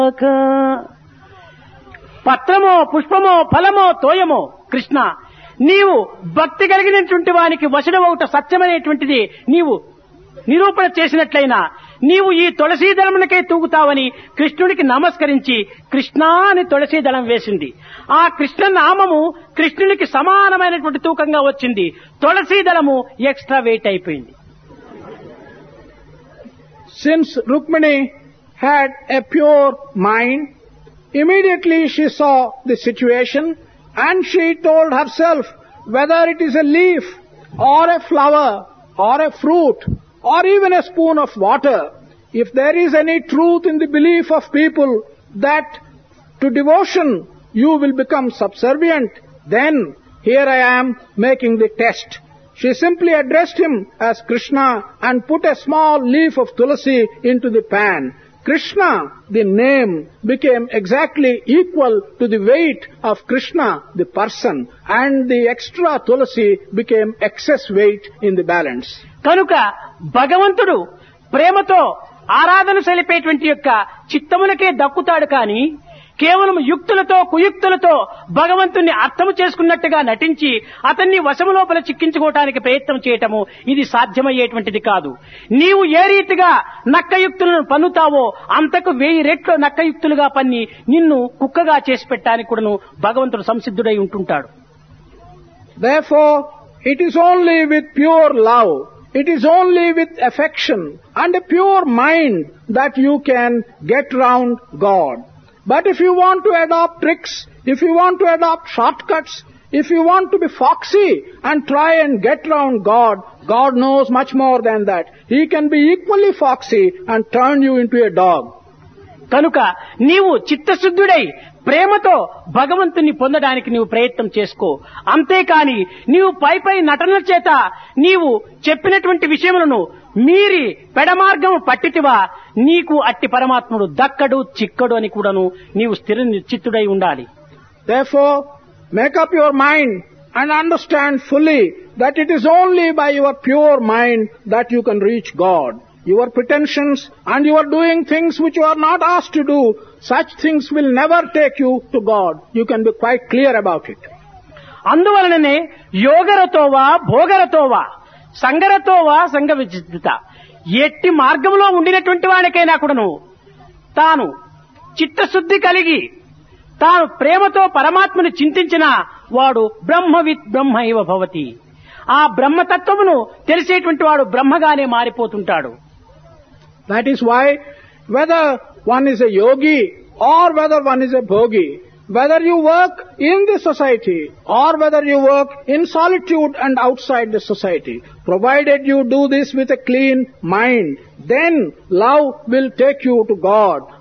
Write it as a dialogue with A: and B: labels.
A: పత్రమో పుష్పమో ఫలమో తోయమో కృష్ణ నీవు భక్తి కలిగినటువంటి వానికి వశుడవవుట సత్యమైనటువంటిది నీవు నిరూపణ చేసినట్లయినా నీవు ఈ తులసీదళమునకే తూగుతావని కృష్ణుడికి నమస్కరించి కృష్ణ అని తులసీదళం వేసింది. ఆ కృష్ణ నామము కృష్ణునికి సమానమైనటువంటి తూకంగా వచ్చింది. తులసీదళము ఎక్స్ట్రా వెయిట్ అయిపోయింది.
B: Since Rukmini had a pure mind, immediately she saw the situation and she told herself whether it is a leaf or a flower or a fruit or even a spoon of water, if there is any truth in the belief of people that to devotion you will become subservient, then here I am making the test. She simply addressed him as Krishna and put a small leaf of tulasi into the pan. Krishna, the name, became exactly equal to the weight of Krishna, the person, and the extra tulasi became excess weight in the balance.
A: కనుక భగవంతుడు ప్రేమతో ఆరాధన సలిపేటువంటి యొక్క చిత్తములకే దక్కుతాడు కానీ కేవలం యుక్తులతో కుయుక్తులతో భగవంతుణ్ణి అర్థము చేసుకున్నట్టుగా నటించి అతన్ని వశము లోపల చిక్కించుకోవటానికి ప్రయత్నం చేయటము ఇది సాధ్యమయ్యేటువంటిది కాదు. నీవు ఏ రీతిగా నక్కయుక్తులను పన్నుతావో అంతకు 1000 రెట్లు నక్కయుక్తులుగా పన్ని నిన్ను కుక్కగా చేసి పెట్టడానికి కూడాను భగవంతుడు సంసిద్ధుడై ఉంటుంటాడు.
B: Therefore, it is only with pure love, it is only with affection and a pure mind that you can get round God. But if you want to adopt tricks, if you want to adopt shortcuts, if you want to be foxy and try and get round God, God knows much more than that. He can be equally foxy and turn you into a dog.
A: కనుక నీవు చిత్తశుద్ధుడై ప్రేమతో భగవంతుని పొందడానికి నీవు ప్రయత్నం చేసుకో. అంతేకాని నీవు పై నటనల చేత నీవు చెప్పినటువంటి విషయములను మీరి పెడమార్గము పట్టితివా నీకు అట్టి పరమాత్ముడు దక్కడు చిక్కడు అని కూడాను నీవు స్థిర నిశ్చితుడై ఉండాలి.
B: Therefore, make up your mind and understand fully that it is only by your pure mind that you can reach God. Your pretensions and you are doing things which you are not asked to do, such things will never take you to God. You can be quite clear about it.
A: అందువలననే యోగరతోవా భోగరతోవా సంగరతోవా సంగ విజిత ఎట్టి మార్గంలో ఉండినటువంటి వానికైనా కూడాను తాను చిత్తశుద్ధి కలిగి తాను ప్రేమతో పరమాత్మను చింతించిన వాడు బ్రహ్మవిత్ బ్రహ్మైవ భవతి. ఆ బ్రహ్మతత్వమును తెలిసేటువంటి వాడు బ్రహ్మగానే మారిపోతుంటాడు.
B: That is why whether one is a yogi or whether one is a bhogi, whether you work in the society or whether you work in solitude and outside the society, provided you do this with a clean mind, then love will take you to God.